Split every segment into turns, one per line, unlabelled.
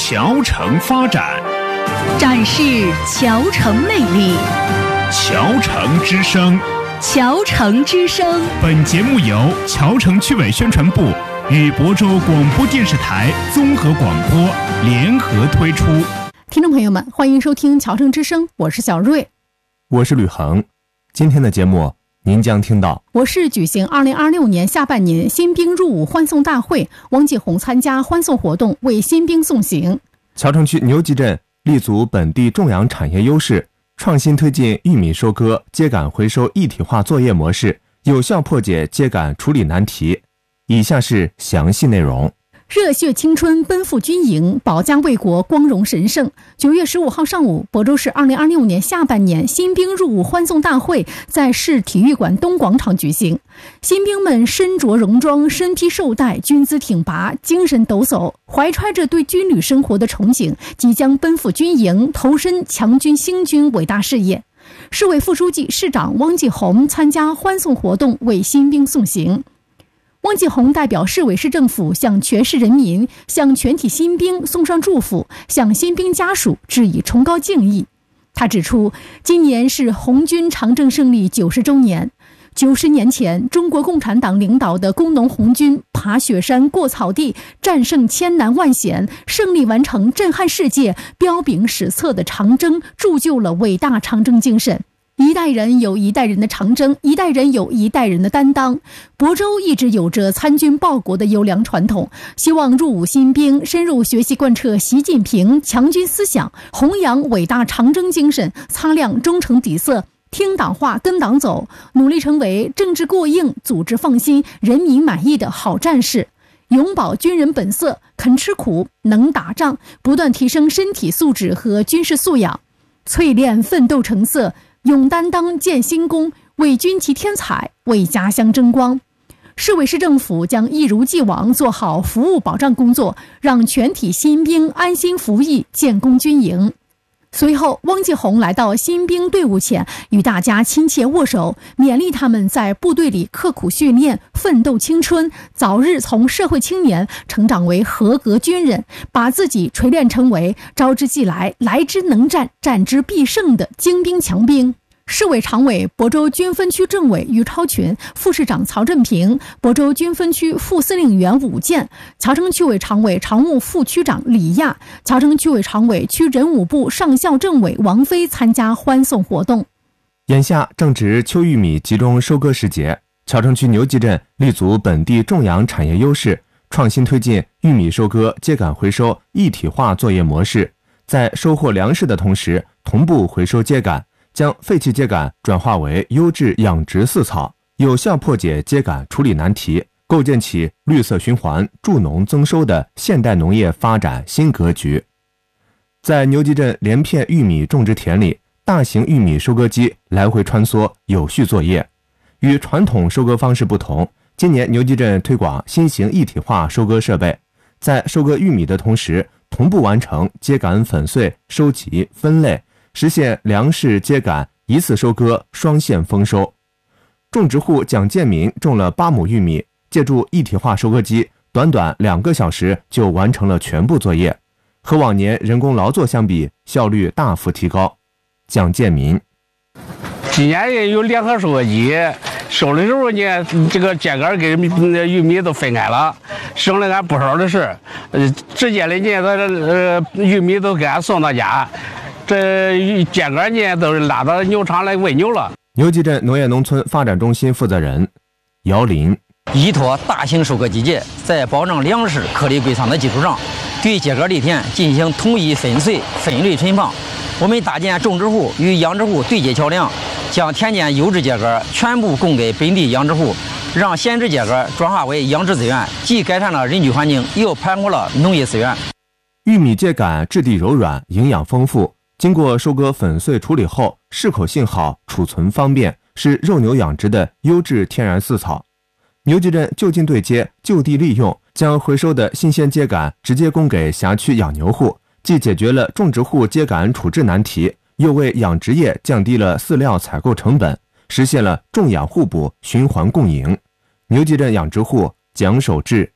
侨城发展，
展示侨城魅力。
侨城之声，
侨城之声。
本节目由侨城区委宣传部与亳州广播电视台综合广播联合推出。
听众朋友们，欢迎收听侨城之声，我是小瑞，
我是吕恒。今天的节目您将听到：
我市举行2026年下半年新兵入伍欢送大会，汪继红参加欢送活动为新兵送行。
侨城区牛集镇立足本地种养产业优势，创新推进玉米收割、秸秆回收一体化作业模式，有效破解秸秆处理难题。以下是详细内容。
热血青春奔赴军营，保家卫国光荣神圣。9月15号上午，亳州市2026年下半年新兵入伍欢送大会在市体育馆东广场举行。新兵们身着戎装，身披绶带，军姿挺拔，精神抖擞，怀揣着对军旅生活的憧憬，即将奔赴军营，投身强军兴军伟大事业。市委副书记、市长汪继红参加欢送活动，为新兵送行。汪继红代表市委市政府向全市人民、向全体新兵送上祝福，向新兵家属致以崇高敬意。他指出，今年是红军长征胜利90周年。90年前，中国共产党领导的工农红军爬雪山、过草地，战胜千难万险，胜利完成震撼世界、彪炳史册的长征，铸就了伟大长征精神。一代人有一代人的长征，一代人有一代人的担当。亳州一直有着参军报国的优良传统，希望入伍新兵深入学习贯彻习近平强军思想，弘扬伟大长征精神，擦亮忠诚底色，听党话跟党走，努力成为政治过硬、组织放心、人民满意的好战士，永葆军人本色，肯吃苦、能打仗，不断提升身体素质和军事素养，淬炼奋斗成色，勇担当建新功，为军旗添彩，为家乡争光。市委市政府将一如既往做好服务保障工作，让全体新兵安心服役，建功军营。随后，汪继红来到新兵队伍前，与大家亲切握手，勉励他们在部队里刻苦训练，奋斗青春，早日从社会青年成长为合格军人，把自己锤炼成为招之即来、来之能战、战之必胜的精兵强兵。市委常委、亳州军分区政委于超群，副市长曹振平，亳州军分区副司令员武建，侨城区委常委常务副区长李亚，侨城区委常委区人武部上校政委王飞参加欢送活动。
眼下正值秋玉米集中收割时节，侨城区牛集镇立足本地种养产业优势，创新推进玉米收割、秸秆回收一体化作业模式，在收获粮食的同时，同步回收秸秆，将废弃秸秆转化为优质养殖饲草，有效破解秸秆处理难题，构建起绿色循环、助农增收的现代农业发展新格局。在牛集镇连片玉米种植田里，大型玉米收割机来回穿梭，有序作业。与传统收割方式不同，今年牛集镇推广新型一体化收割设备，在收割玉米的同时，同步完成秸秆粉碎、收集、分类，实现粮食秸秆一次收割、双线丰收。种植户蒋建民种了8亩玉米，借助一体化收割机，短短2个小时就完成了全部作业，和往年人工劳作相比，效率大幅提高。蒋建民：
今年有联合收割机，收的时候呢，这个秸秆跟玉米都分开了，省了俺不少的事。直接的呢，玉米都给俺送到家。这秸秆呢都是拉到牛场来喂牛了。
牛集镇农业农村发展中心负责人姚林：
依托大型收割机械，在保证粮食颗粒归仓的基础上，对秸秆犁田进行统一分碎、分类存放。我们搭建种植户与养殖户对接桥梁，将田间优质秸秆全部供给本地养殖户，让闲置秸秆转化为养殖资源，既改善了人居环境，又盘活了农业资源。
玉米秸秆质地柔软，营养丰富，经过收割粉碎处理后，适口性好，储存方便，是肉牛养殖的优质天然饲草。牛集镇就近对接，就地利用，将回收的新鲜秸秆直接供给辖区养牛户，既解决了种植户秸秆处置难题，又为养殖业降低了饲料采购成本，实现了种养互补、循环共赢。牛集镇养殖户蒋守志：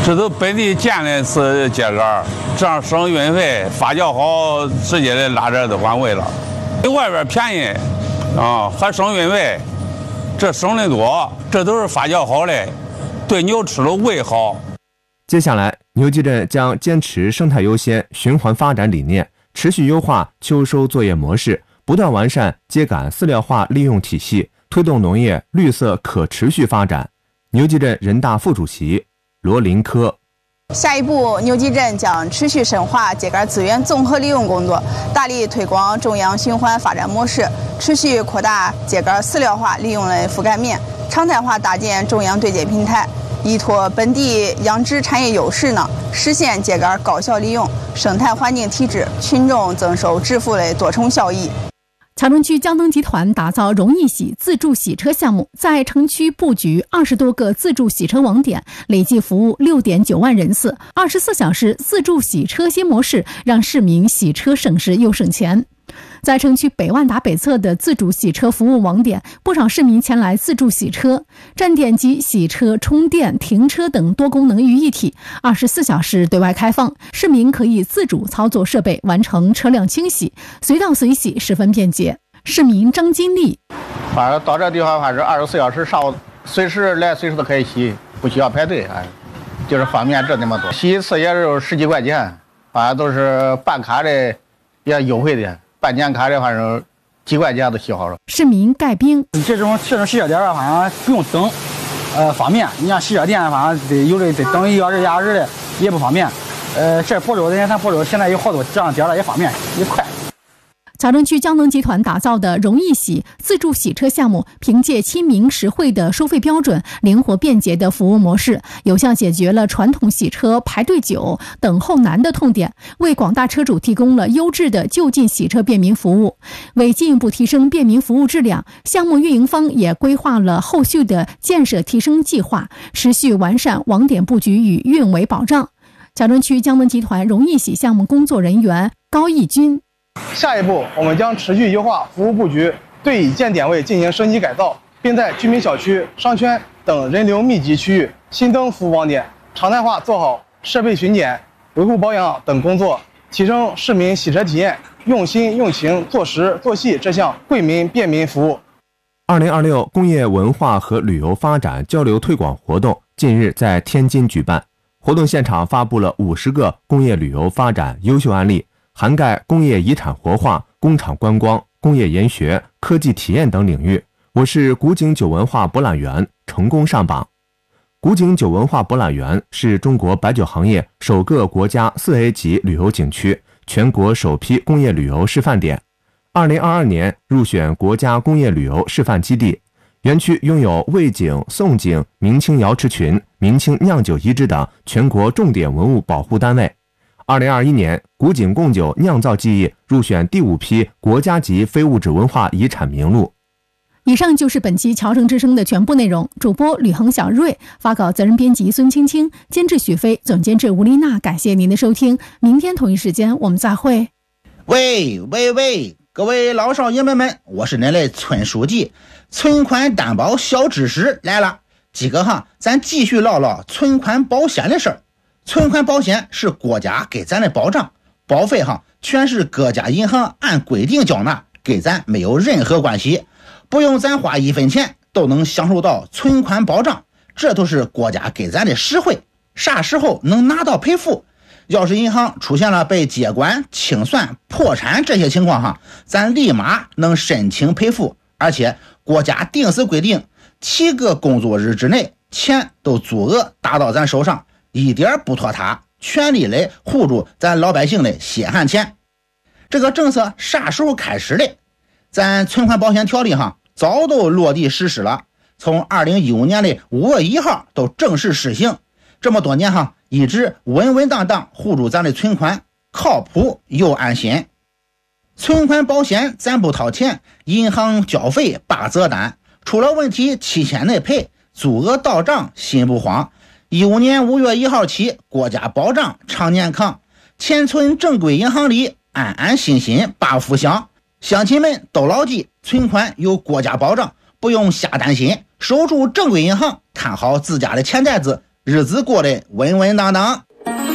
这都本地建的是秸秆，这样省运费，发酵好直接的拉这都管味了，比外边便宜啊，还省运费，这省的多，这都是发酵好的，对牛吃了胃好。
接下来，牛集镇将坚持生态优先、循环发展理念，持续优化秋收作业模式，不断完善秸秆饲料化利用体系，推动农业绿色可持续发展。牛集镇人大副主席罗林科。
下一步，牛集镇将持续深化秸秆资源综合利用工作，大力推广中央循环发展模式，持续扩大秸秆饲料化利用的覆盖面，常态化搭建中央对接平台，依托本地养殖产业优势呢，实现秸秆高效利用、生态环境提质、群众增收致富的多重效益。
桥城区江灯集团打造容易洗自助洗车项目，在城区布局20多个自助洗车网点，累计服务6.9万人次，24小时自助洗车新模式，让市民洗车省时又省钱。在城区北万达北侧的自主洗车服务网点，不少市民前来自助洗车，站点及洗车、充电、停车等多功能于一体，24小时对外开放，市民可以自主操作设备完成车辆清洗，随到随洗，十分便捷。市民张金丽，
反正到这地方还是24小时，上午随时来随时都可以洗，不需要排队，就是方便这么多。洗一次也是10几块钱，反正都是办卡的也优惠的。办年卡的反正几块钱都洗好了。
市民盖冰，
这种洗车点反正不用等，方便。你像洗车店，反正有的得等1小时、2小时的，也不方便。这亳州咱亳州现在有好多这样点了，也方便也快。
桥城区江能集团打造的容易洗自助洗车项目，凭借亲民实惠的收费标准、灵活便捷的服务模式，有效解决了传统洗车排队久、等候难的痛点，为广大车主提供了优质的就近洗车便民服务。为进一步提升便民服务质量，项目运营方也规划了后续的建设提升计划，持续完善网点布局与运维保障。桥城区江能集团容易洗项目工作人员高义军，
下一步，我们将持续优化服务布局，对已建点位进行升级改造，并在居民小区、商圈等人流密集区域新增服务网点，常态化做好设备巡检、维护保养等工作，提升市民洗车体验，用心用情做实做细这项惠民便民服务。
2026工业文化和旅游发展交流推广活动近日在天津举办，活动现场发布了50个工业旅游发展优秀案例，涵盖工业遗产活化、工厂观光、工业研学、科技体验等领域。我市古井酒文化博览园成功上榜。古井酒文化博览园是中国白酒行业首个国家4A 级旅游景区，全国首批工业旅游示范点。2022年入选国家工业旅游示范基地。园区拥有魏井、宋井、明清瑶池群、明清酿酒遗址等全国重点文物保护单位。2021年，古井贡酒酿造技艺入选第5批国家级非物质文化遗产名录。
以上就是本期桥城之声的全部内容。主播吕恒、小瑞，发稿责任编辑孙青青，监制许飞，总监制吴丽娜。感谢您的收听，明天同一时间我们再会。
喂，各位老少爷们们，我是您的村书记。存款担保小知识来了，几个咱继续唠唠存款保险的事儿。存款保险是国家给咱的保障，保费全是各家银行按规定缴纳，跟咱没有任何关系，不用咱花1分钱都能享受到存款保障，这都是国家给咱的实惠。啥时候能拿到赔付？要是银行出现了被接管、清算、破产这些情况咱立马能申请赔付，而且国家定时规定7个工作日之内钱都足额打到咱手上，一点不拖沓，全力来护住咱老百姓的血汗钱。这个政策啥时候开始的？咱存款保险条例早都落地实施了，从2015年的5月1号都正式实行。这么多年一直稳稳当当护住咱的存款，靠谱又安心。存款保险咱不掏钱，银行交费8折单，出了问题期限内赔，足额到账心不慌。15年5月1号起，国家保障常年扛，钱存正规银行里，安安心心把福享。乡亲们都牢记，存款有国家保障，不用瞎担心，守住正规银行，看好自家的钱袋子， 日子过得稳稳当当。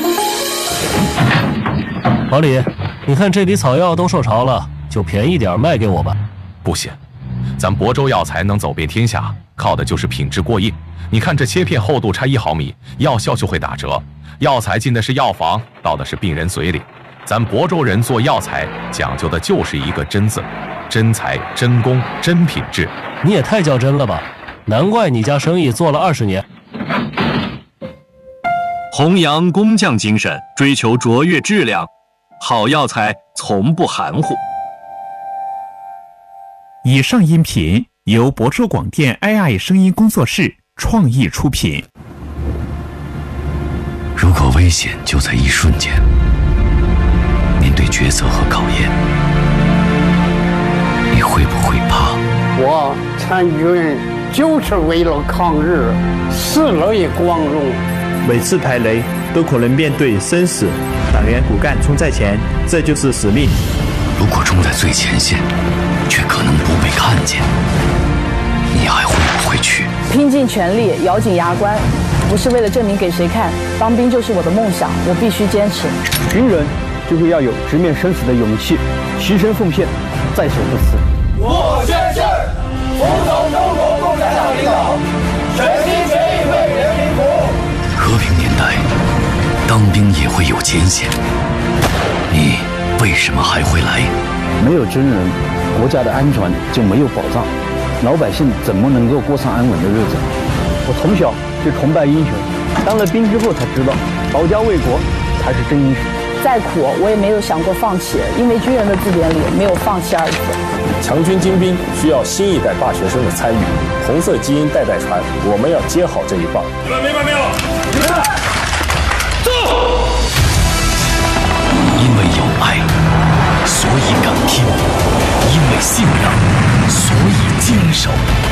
老李，你看这里草药都受潮了，就便宜点卖给我吧。
不行，咱亳州药材能走遍天下，靠的就是品质过硬。你看这切片厚度差1毫米，药效就会打折。药材进的是药房，到的是病人嘴里。咱亳州人做药材讲究的就是一个真字，真材真工真品质。
你也太较真了吧，难怪你家生意做了20年。
弘扬工匠精神，追求卓越质量，好药材从不含糊。
以上音频由亳州广电 AI 声音工作室创意出品。
如果危险就在一瞬间，面对抉择和考验，你会不会怕？
我参军就是为了抗日，死了也光荣。
每次排雷都可能面对生死，党员骨干冲在前，这就是使命。
如果冲在最前线，却可能不被看见，你还会不会去？
拼尽全力，咬紧牙关，不是为了证明给谁看，当兵就是我的梦想，我必须坚持。
军人就是要有直面生死的勇气，牺牲奉献，在所不辞。
我宣誓，服从中国共产党领导，全心全意为人民服务。
和平年代，当兵也会有艰险，你为什么还会来？
没有军人，国家的安全就没有保障，老百姓怎么能够过上安稳的日子？我从小就崇拜英雄，当了兵之后才知道，保家卫国才是真英雄。
再苦我也没有想过放弃，因为军人的字典里没有放弃2字。
强军精兵需要新一代大学生的参与，红色基因代代传，我们要接好这一棒。
你们明白没有？明白。
走。因为有爱，所以敢拼；因为信仰，所以坚守。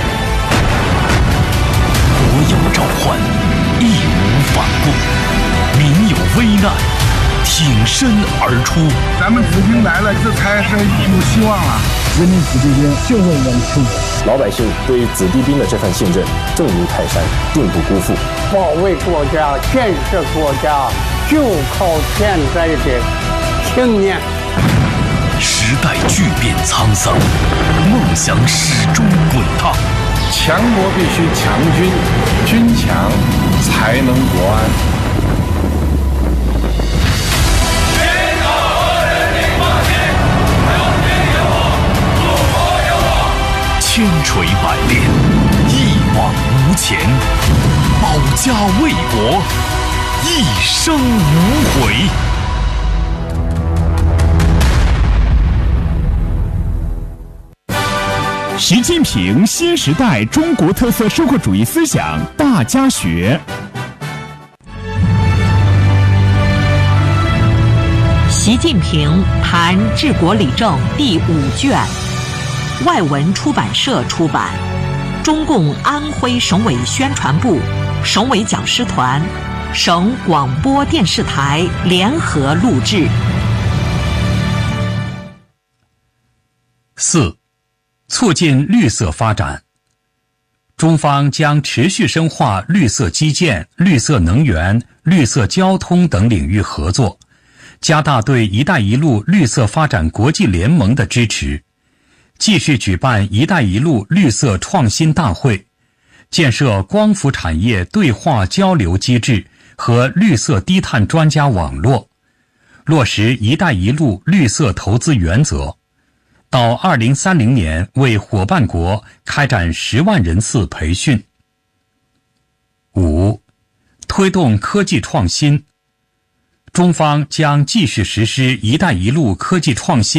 国有召唤，义无反顾；民有危难，挺身而出。
咱们子弟来了，这才是有希望了。人民子弟兵就为人出国，
老百姓对子弟兵的这份信任重如泰山，定不辜负。
保卫国家、建设国家，就靠现在的青年。
时代巨变沧桑，梦想始终滚烫。
强国必须强军，军强才能国安。
千锤百炼，一往无前，保家卫国，一生无悔。
习近平新时代中国特色社会主义思想大家学。
习近平谈治国理政第5卷，外文出版社出版，中共安徽省委宣传部、省委讲师团、省广播电视台联合录制。
4. 促进绿色发展。中方将持续深化绿色基建、绿色能源、绿色交通等领域合作，加大对“一带一路”绿色发展国际联盟的支持，继续举办“一带一路”绿色创新大会，建设光伏产业对话交流机制和绿色低碳专家网络，落实“一带一路”绿色投资原则。到2030年为伙伴国开展10万人次培训。5. 推动科技创新。中方将继续实施“一带一路”科技创新